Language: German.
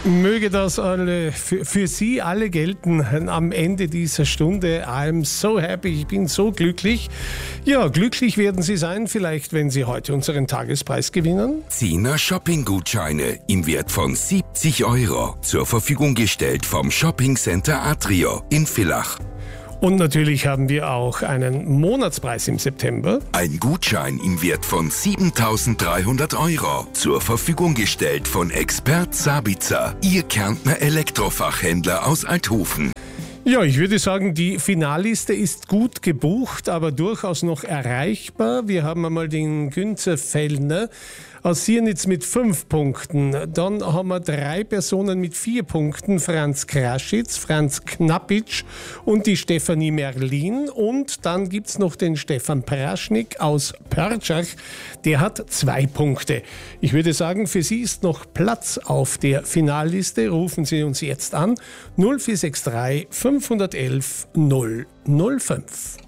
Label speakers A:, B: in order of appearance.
A: Möge das alle für Sie alle gelten am Ende dieser Stunde. I'm so happy, ich bin so glücklich. Ja, glücklich werden Sie sein, vielleicht, wenn Sie heute unseren Tagespreis gewinnen.
B: 10er Shopping-Gutscheine im Wert von 70 € zur Verfügung gestellt vom Shopping Center Atrio in Villach.
A: Und natürlich haben wir auch einen Monatspreis im September.
B: Ein Gutschein im Wert von 7.300 € zur Verfügung gestellt von Expert Sabitzer, Ihr Kärntner Elektrofachhändler aus Althofen.
A: Ja, ich würde sagen, die Finalliste ist gut gebucht, aber durchaus noch erreichbar. Wir haben einmal den Günzer Fellner aus Siernitz mit 5 Punkten. Dann haben wir 3 Personen mit 4 Punkten. Franz Kraschitz, Franz Knappitsch und die Stefanie Merlin. Und dann gibt es noch den Stefan Praschnik aus Pörtschach. Der hat 2 Punkte. Ich würde sagen, für Sie ist noch Platz auf der Finalliste. Rufen Sie uns jetzt an. 0463 511 005.